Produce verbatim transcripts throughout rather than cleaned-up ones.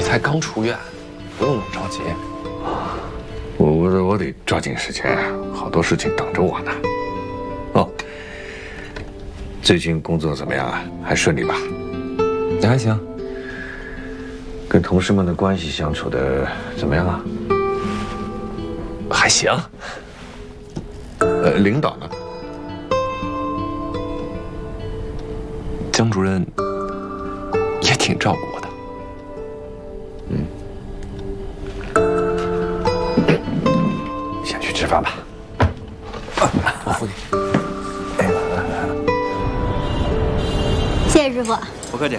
才刚出院，不用那么着急。 我我我得抓紧时间，好多事情等着我呢。哦，最近工作怎么样啊？还顺利吧？ 也还行。 跟同事们的关系相处的怎么样啊？ 还行。 呃，领导呢？ 江主任也挺照顾我的。 嗯。先去吃饭吧。 我扶你。 哎，来来来了。 谢谢师傅。 不客气。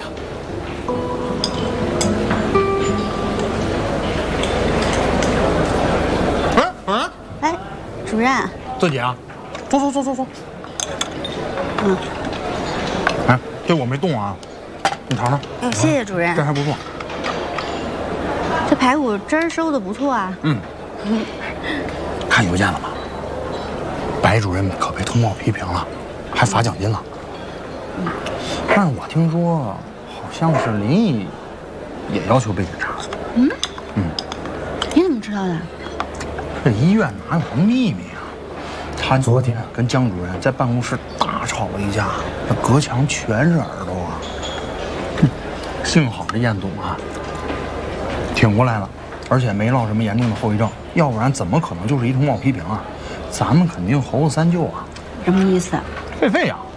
哎哎哎，主任。 自己啊，坐坐坐坐坐。 嗯。 哎，这我没动啊，你尝尝。 哎，谢谢主任。 这还不错。 这排骨汁儿收的不错啊。 嗯。看邮件了吗？白主任可被通报批评了，还发奖金了。嗯。但是我听说，好像是林毅也要求被检查。 嗯。 嗯。 你怎么知道的？ 这医院哪有什么秘密啊？他昨天跟江主任在办公室大吵了一架，那隔墙全是耳朵啊。哼，幸好这燕总啊挺过来了，而且没落什么严重的后遗症，要不然怎么可能就是一通报批评啊？咱们肯定猴子三舅啊。 什么意思？ 狒狒呀！